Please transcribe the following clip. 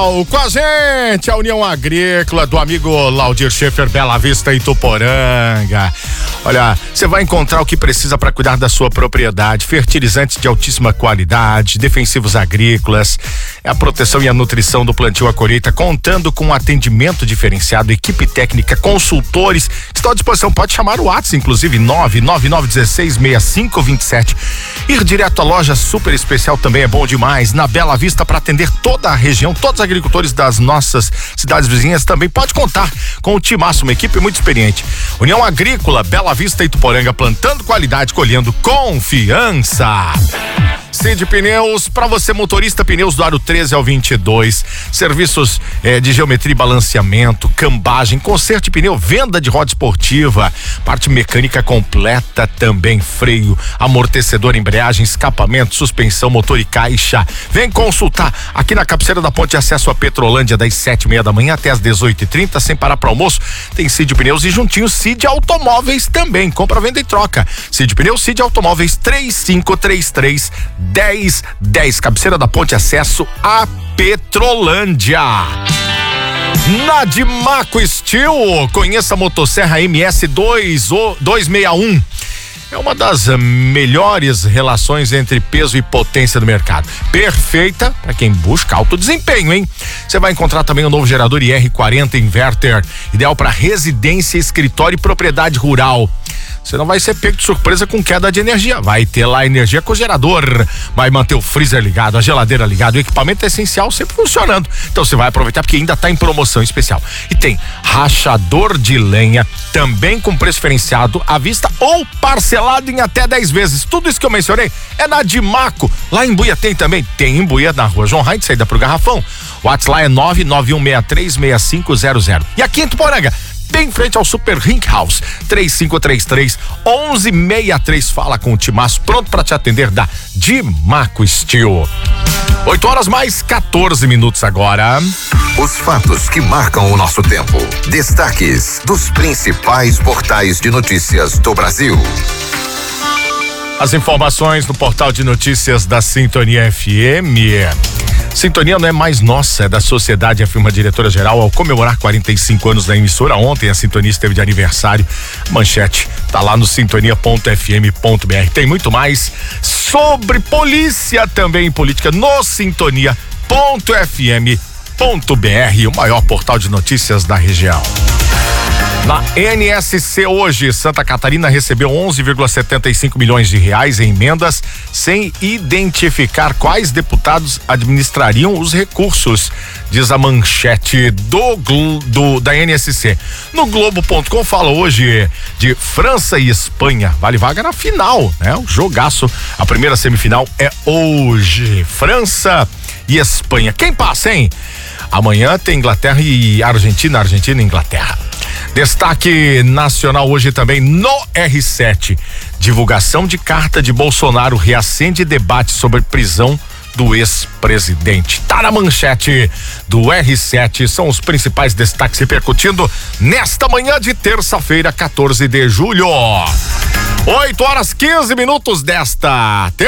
Legal, com a gente, a União Agrícola do amigo Laudir Schaefer, Bela Vista e Ituporanga. Olha, você vai encontrar o que precisa para cuidar da sua propriedade: fertilizantes de altíssima qualidade, defensivos agrícolas, a proteção e a nutrição do plantio à colheita, contando com um atendimento diferenciado, equipe técnica, consultores que estão à disposição. Pode chamar o WhatsApp, inclusive 999166527. Ir direto à loja super especial também é bom demais, na Bela Vista, para atender toda a região. Todos os agricultores das nossas cidades vizinhas também pode contar com o timaço, uma equipe muito experiente. União Agrícola, Bela Vista e Ituporanga, plantando qualidade, colhendo confiança. Cid Pneus, para você motorista, pneus do aro 13 ao 22, serviços de geometria e balanceamento, cambagem, conserto de pneu, venda de roda esportiva, parte mecânica completa também, freio, amortecedor, embreagem, escapamento, suspensão, motor e caixa. Vem consultar aqui na cabeceira da ponte de acesso a Petrolândia, das 7:30 da manhã até as 18:30, sem parar para almoço. Tem Cid Pneus e juntinho Cid Automóveis também, compra, venda e troca. Cid Pneus, Cid Automóveis, 3533-1010, cabeceira da ponte, acesso a Petrolândia. Na Dimaco Steel, conheça a motosserra MS 261. É uma das melhores relações entre peso e potência do mercado. Perfeita para quem busca alto desempenho, hein? Você vai encontrar também o novo gerador IR40 Inverter, ideal para residência, escritório e propriedade rural. Você não vai ser pego de surpresa com queda de energia. Vai ter lá energia com o gerador, vai manter o freezer ligado, a geladeira ligada, o equipamento essencial sempre funcionando. Então você vai aproveitar porque ainda está em promoção especial. E tem rachador de lenha, também com preço diferenciado, à vista ou parcelado em até 10 vezes. Tudo isso que eu mencionei é na Dimaco. Lá em Buia tem também. Tem em Buia, na rua João Raind, saída pro Garrafão. O WhatsApp lá é 991636500. E aqui em Ituporanga, bem em frente ao Super Rink House, 3533-1163. Fala com o timaço, pronto para te atender, da Dimaco Steel. 8h mais 14 agora. Os fatos que marcam o nosso tempo. Destaques dos principais portais de notícias do Brasil. As informações no portal de notícias da Sintonia FM. Sintonia não é mais nossa, é da sociedade, afirma a diretora-geral ao comemorar 45 anos da emissora. Ontem a Sintonia esteve de aniversário. Manchete tá lá no sintonia.fm.br. Tem muito mais sobre polícia, também política, no sintonia.fm.br, o maior portal de notícias da região. Na NSC hoje, Santa Catarina recebeu 11,75 milhões de reais em emendas, sem identificar quais deputados administrariam os recursos, diz a manchete da NSC. No Globo.com fala hoje de França e Espanha, vale vaga na final, né? O jogaço, a primeira semifinal é hoje, França e Espanha. Quem passa, hein? Amanhã tem Inglaterra e Argentina, Argentina e Inglaterra. Destaque nacional hoje também no R7. Divulgação de carta de Bolsonaro reacende debate sobre prisão do ex-presidente. Tá na manchete do R7. São os principais destaques repercutindo nesta manhã de terça-feira, 14 de julho. 8h15 desta